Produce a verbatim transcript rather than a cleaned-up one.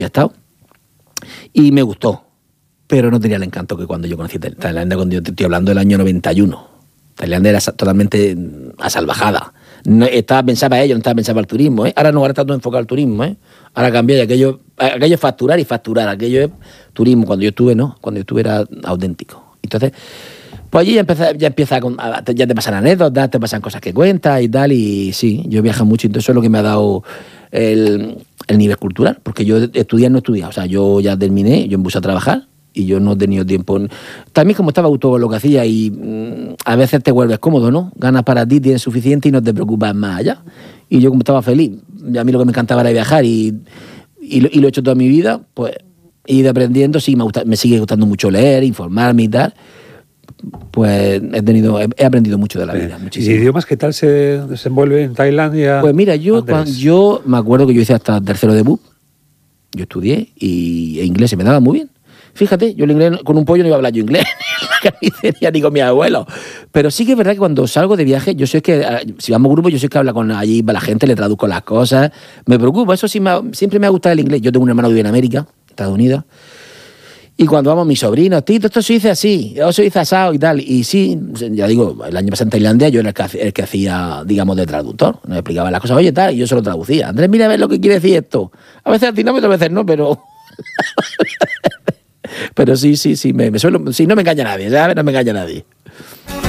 he estado. Y me gustó, pero no tenía el encanto que cuando yo conocí Tailandia, cuando yo te estoy hablando del año noventa y uno. Tailandia era totalmente asalvajada. No, estaba pensada para ello, no estaba pensada para el turismo, ¿eh? Ahora no, ahora está todo enfocado al turismo, ¿eh? Ahora cambié y aquello, aquello es facturar y facturar, aquello es turismo. Cuando yo estuve, no, cuando yo estuve era auténtico. Entonces, pues allí ya empieza, ya empieza con, ya te pasan anécdotas, te pasan cosas que cuentas y tal, y sí, yo viajo mucho, entonces eso es lo que me ha dado el, el nivel cultural, porque yo estudiar no he estudiado, o sea, yo ya terminé, yo me puse a trabajar, y yo no he tenido tiempo. También como estaba autónomo lo que hacía y mmm, a veces te vuelves cómodo, ¿no? Ganas para ti, tienes suficiente y no te preocupas más allá. Y yo como estaba feliz, a mí lo que me encantaba era viajar y, y, lo, y lo he hecho toda mi vida, pues he ido aprendiendo, sí, me, gusta, me sigue gustando mucho leer, informarme y tal. Pues he tenido, he aprendido mucho de la vida. ¿Y idiomas qué tal se desenvuelve en Tailandia? Pues mira, yo, cuando, yo me acuerdo que yo hice hasta tercero de B U P, yo estudié y e inglés se me daba muy bien. Fíjate, yo el inglés con un pollo no iba a hablar yo inglés, ni la carnicería ni con mi abuelo. Pero sí que es verdad que cuando salgo de viaje, yo sé que, si vamos a grupo, yo sé que habla con allí, la gente, le traduzco las cosas. Me preocupa, eso sí, me ha, siempre me ha gustado el inglés. Yo tengo un hermano que vive en América, Estados Unidos, y cuando vamos mis sobrinos, Tito, esto se dice así, yo soy asado y tal. Y sí, ya digo, el año pasado en Tailandia yo era el que, el que hacía, digamos, de traductor. Nos explicaba las cosas, oye, tal, y yo se lo traducía. Andrés, mira a ver lo que quiere decir esto. A veces a ti no, a veces no, pero... Pero sí, sí, sí, me, me suelo, sí, no me engaña nadie, ¿sabes? No me engaña nadie.